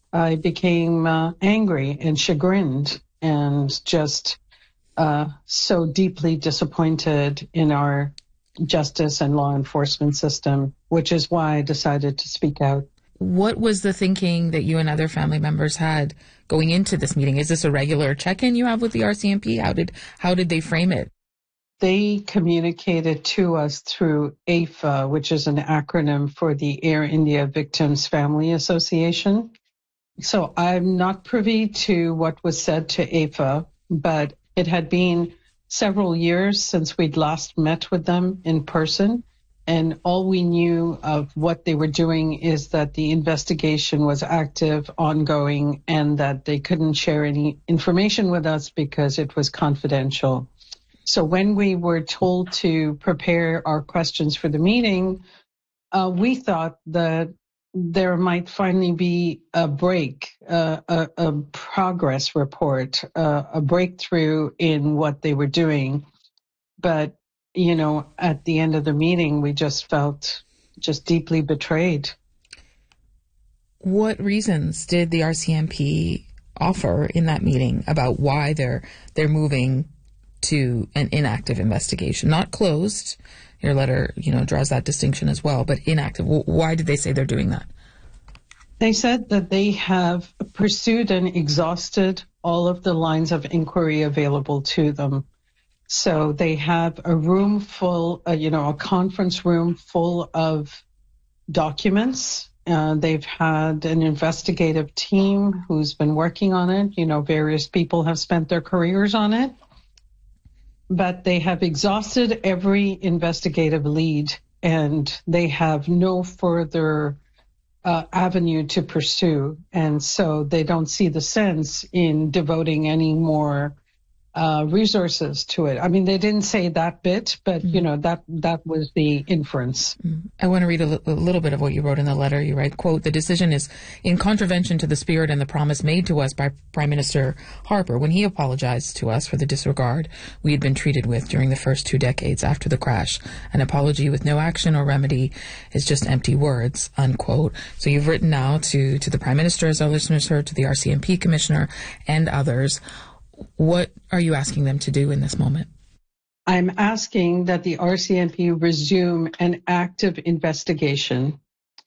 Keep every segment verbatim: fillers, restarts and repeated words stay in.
I became uh, angry and chagrined and just uh, so deeply disappointed in our justice and law enforcement system, which is why I decided to speak out. What was the thinking that you and other family members had going into this meeting? Is this a regular check-in you have with the R C M P? How did how did they frame it? They communicated to us through A F A, which is an acronym for the Air India Victims Family Association. So I'm not privy to what was said to A F A, but it had been several years since we'd last met with them in person. And all we knew of what they were doing is that the investigation was active, ongoing, and that they couldn't share any information with us because it was confidential. So when we were told to prepare our questions for the meeting, uh, we thought that there might finally be a break, uh, a, a progress report, uh, a breakthrough in what they were doing. But, you know, at the end of the meeting, we just felt just deeply betrayed. What reasons did the R C M P offer in that meeting about why they're they're moving to an inactive investigation? Not closed. Your letter, you know, draws that distinction as well, but inactive. Why did they say they're doing that? They said that they have pursued and exhausted all of the lines of inquiry available to them. So they have a room full, uh, you know, a conference room full of documents. Uh, they've had an investigative team who's been working on it. You know, various people have spent their careers on it. But they have exhausted every investigative lead, and they have no further uh, avenue to pursue. And so they don't see the sense in devoting any more uh, resources to it. I mean, they didn't say that bit, but, mm-hmm. you know, that that was the inference. Mm-hmm. I want to read a, li- a little bit of what you wrote in the letter. You write, quote, "The decision is in contravention to the spirit and the promise made to us by Prime Minister Harper when he apologized to us for the disregard we had been treated with during the first two decades after the crash. An apology with no action or remedy is just empty words," unquote. So you've written now to, to the Prime Minister, as our listeners heard, to the R C M P Commissioner and others. What are you asking them to do in this moment? I'm asking that the R C M P resume an active investigation.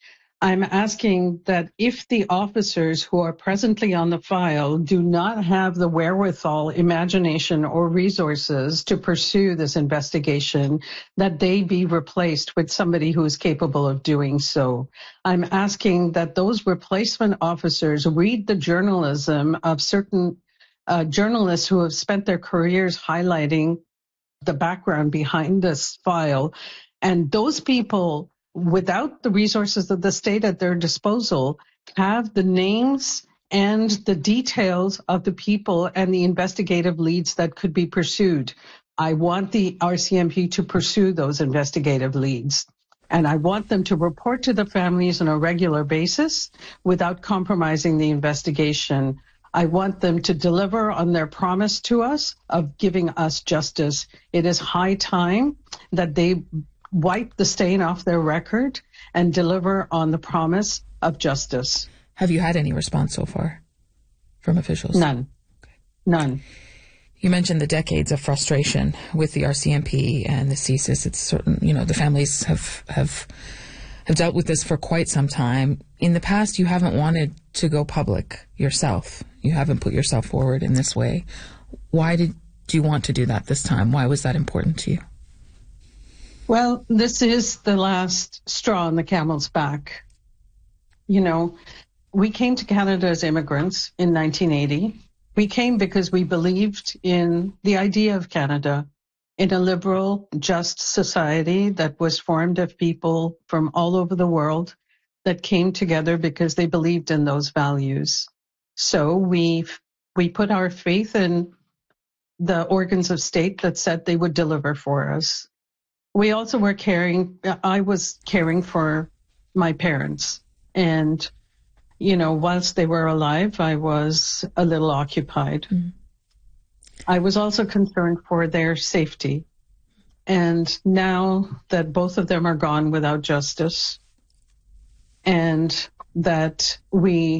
I'm asking that if the officers who are presently on the file do not have the wherewithal, imagination, or resources to pursue this investigation, that they be replaced with somebody who is capable of doing so. I'm asking that those replacement officers read the journalism of certain uh, journalists who have spent their careers highlighting the background behind this file, and those people, without the resources of the state at their disposal, have the names and the details of the people and the investigative leads that could be pursued. I want the R C M P to pursue those investigative leads, and I want them to report to the families on a regular basis without compromising the investigation. I want them to deliver on their promise to us of giving us justice. It is high time that they wipe the stain off their record and deliver on the promise of justice. Have you had any response so far from officials? None. Okay. None. You mentioned the decades of frustration with the R C M P and the C S I S. It's certain, you know, the families have have have dealt with this for quite some time. In the past, you haven't wanted to go public yourself. You haven't put yourself forward in this way. Why did you want to do that this time? Why was that important to you? Well, this is the last straw on the camel's back. You know, we came to Canada as immigrants in nineteen eighty. We came because we believed in the idea of Canada, in a liberal, just society that was formed of people from all over the world that came together because they believed in those values. So we we put our faith in the organs of state that said they would deliver for us. We also were caring, I was caring for my parents. And, you know, whilst they were alive, I was a little occupied. Mm-hmm. I was also concerned for their safety. And now that both of them are gone without justice, and that we